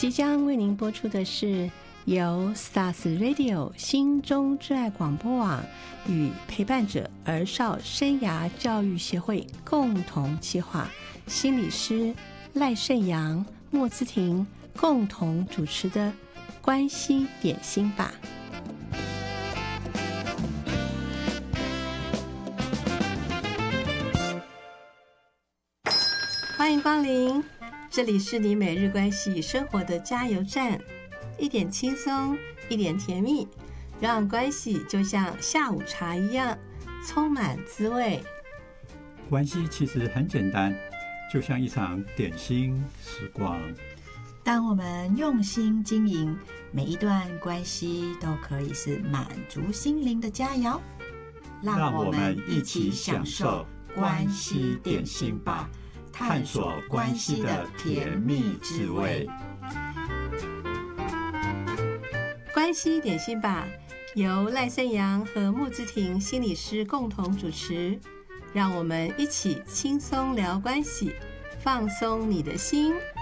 即将为您播出的是由 Stars Radio 心中之爱广播网与陪伴者儿少生涯教育协会共同企划，心理师赖胜阳、莫姿婷共同主持的关系点心吧。欢迎光临，这里是你每日关系生活的加油站，一点轻松，一点甜蜜，让关系就像下午茶一样充满滋味。 关系其实很简单，就像一场点心时光。 当我们用心经营，每一段关系都可以是满足心灵的佳肴。 让我们一起享受关系点心吧，探索关系的甜蜜滋味。 关系点心吧，由赖胜阳和莫姿婷心理师共同主持，让我们一起轻松聊关系，放松你的心，